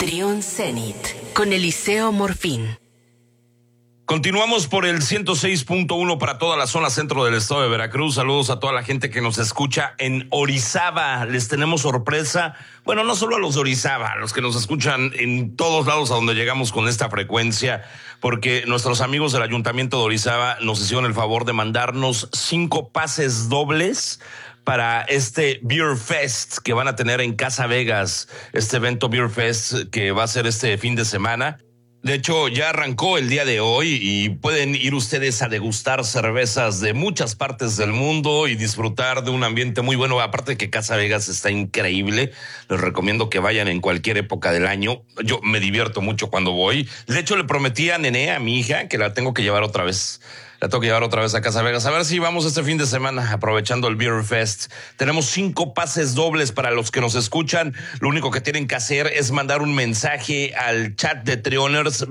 Trión Zenit con Eliseo Morfín. Continuamos por el 106.1 para toda la zona centro del estado de Veracruz. Saludos a toda la gente que nos escucha en Orizaba. Les tenemos sorpresa. Bueno, no solo a los de Orizaba, a los que nos escuchan en todos lados a donde llegamos con esta frecuencia, porque nuestros amigos del Ayuntamiento de Orizaba nos hicieron el favor de mandarnos 5 pases dobles para este Beer Fest que van a tener en Casa Vegas, este evento Beer Fest que va a ser este fin de semana. De hecho, ya arrancó el día de hoy y pueden ir ustedes a degustar cervezas de muchas partes del mundo y disfrutar de un ambiente muy bueno. Aparte de que Casa Vegas está increíble, les recomiendo que vayan en cualquier época del año. Yo me divierto mucho cuando voy. De hecho, le prometí a Nené, a mi hija, que la tengo que llevar otra vez. La tengo que llevar otra vez a Casa Vegas. A ver si vamos este fin de semana aprovechando el Beer Fest. Tenemos 5 pases dobles para los que nos escuchan. Lo único que tienen que hacer es mandar un mensaje al chat de Trioners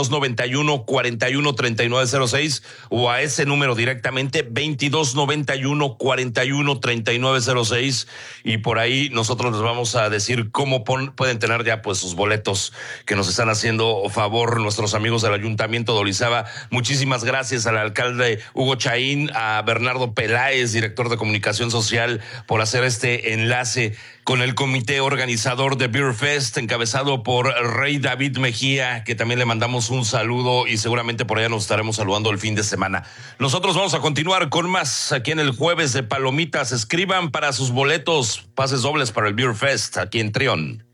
2291-413906 o a ese número directamente 2291-413906 y por ahí nosotros les vamos a decir cómo pueden tener ya pues sus boletos que nos están haciendo favor nuestros amigos del Ayuntamiento de Orizaba. Muchísimas gracias al alcalde Hugo Chaín, a Bernardo Peláez, director de comunicación social, por hacer este enlace con el comité organizador de Beer Fest, encabezado por Rey David Mejía, que también le mandamos un saludo y seguramente por allá nos estaremos saludando el fin de semana. Nosotros vamos a continuar con más aquí en el Jueves de Palomitas. Escriban para sus boletos, pases dobles para el Beer Fest aquí en Trión.